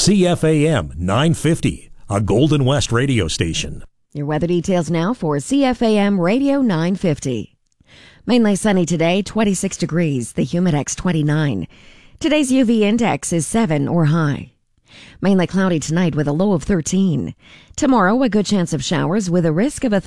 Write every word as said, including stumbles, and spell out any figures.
C F A M nine fifty, a Golden West radio station. Your weather details now for C F A M Radio nine fifty. Mainly sunny today, twenty-six degrees, the humidex twenty-nine. Today's U V index is seven or high. Mainly cloudy tonight with a low of thirteen. Tomorrow, a good chance of showers with a risk of a